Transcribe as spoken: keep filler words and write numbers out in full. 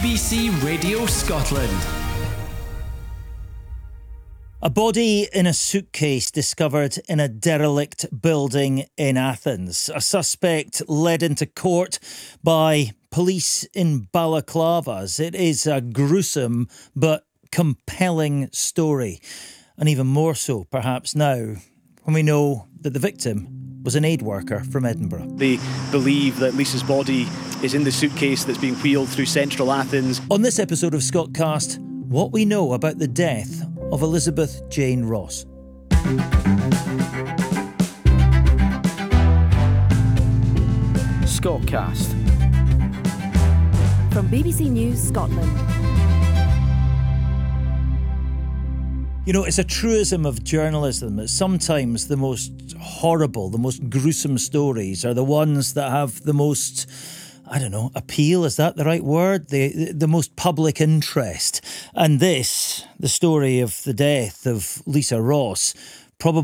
B C Radio Scotland. A body in a suitcase discovered in a derelict building in Athens. A suspect led into court by police in balaclavas. It is a gruesome but compelling story. And even more so, perhaps now, when we know that the victim was an aid worker from Edinburgh. They believe that Lisa's body is in the suitcase that's being wheeled through central Athens. On this episode of Scotcast, what we know about the death of Elizabeth Jane Ross. Scotcast. From B B C News Scotland. You know, it's a truism of journalism that sometimes the most horrible, the most gruesome stories are the ones that have the most, I don't know, appeal, is that the right word? The, the most public interest. And this, the story of the death of Lisa Ross,